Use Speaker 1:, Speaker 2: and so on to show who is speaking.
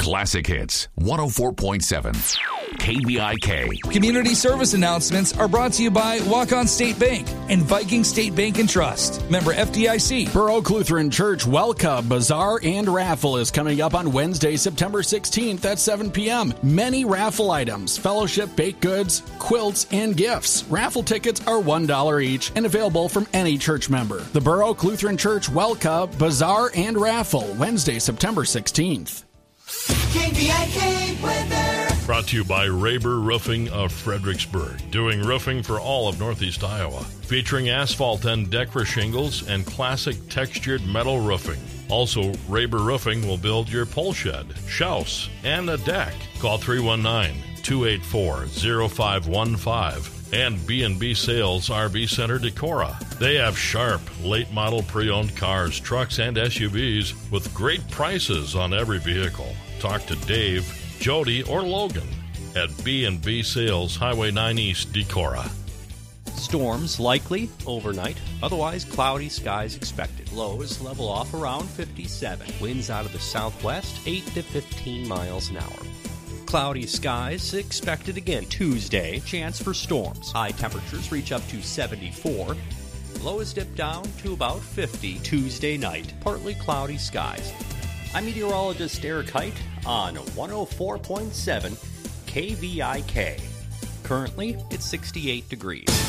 Speaker 1: Classic Hits 104.7 KVIK.
Speaker 2: Community service announcements are brought to you by Walk-On State Bank and Viking State Bank and Trust. Member FDIC.
Speaker 3: Burr Oak Lutheran Church Welka Bazaar and Raffle is coming up on Wednesday, September 16th at 7 p.m. Many raffle items, fellowship, baked goods, quilts, and gifts. Raffle tickets are $1 each and available from any church member. The Burr Oak Lutheran Church Welka Bazaar and Raffle, Wednesday, September 16th.
Speaker 4: KVIK weather.
Speaker 5: Brought to you by Raber Roofing of Fredericksburg, doing roofing for all of Northeast Iowa, featuring asphalt and Decra shingles and classic textured metal roofing. Also, Raber Roofing will build your pole shed, shouse, and a deck. Call 319-284-0515 and B&B Sales RV Center Decorah. They have sharp, late model pre-owned cars, trucks, and SUVs with great prices on every vehicle. Talk to Dave, Jody, or Logan at B&B Sales, Highway 9 East, Decorah.
Speaker 6: Storms likely overnight, otherwise cloudy skies expected. Lows level off around 57. Winds out of the southwest, 8 to 15 miles an hour. Cloudy skies expected again Tuesday. Chance for storms. High temperatures reach up to 74. Lows dip down to about 50 Tuesday night. Partly cloudy skies. I'm meteorologist Eric Height on 104.7 KVIK. Currently, it's 68 degrees.